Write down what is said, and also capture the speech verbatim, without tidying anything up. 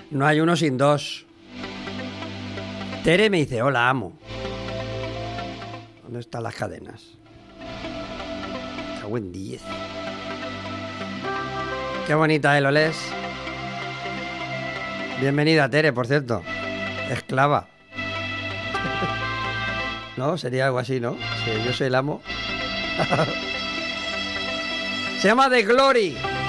No hay uno sin dos. Tere me dice, hola, amo. ¿Dónde están las cadenas? Cago en diez. Qué bonita, ¿eh, Loles? Bienvenida, Tere, por cierto. Esclava. ¿No? Sería algo así, ¿no? Si yo soy el amo. Se llama The Glory.